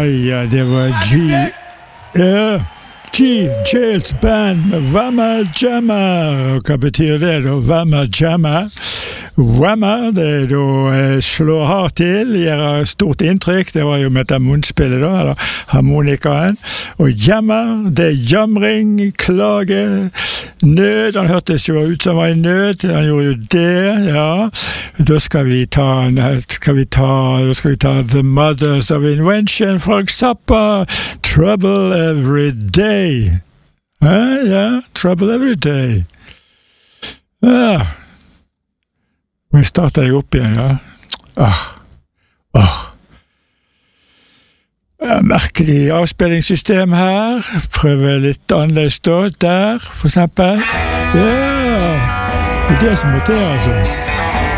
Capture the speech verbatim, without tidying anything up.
ja, det var G. Ja, G. Jails band med Whamma Jamma. Og hva betyr det da? Whamma Jamma? Whamma, det er da eh, slår hardt til, gjør stort inntrykk. Det var jo med dette munnspillet da, eller harmonikaen. Og jamma, det er jamring, klage, nød. Han hørtes jo ut som var i nød. Han gjorde jo det, ja. Da skal vi ta, skal vi ta, da skal vi ta The Mothers of Invention, Frank Zappa, Trouble Every Day. Ja, ja, Trouble Every Day. Ja. Vi starter jeg opp igjen, ja. Ah, ah. Ja, merkelig avspillingssystem her. Prøver litt annerledes da, der, for eksempel. Ja, det er det som må til, altså.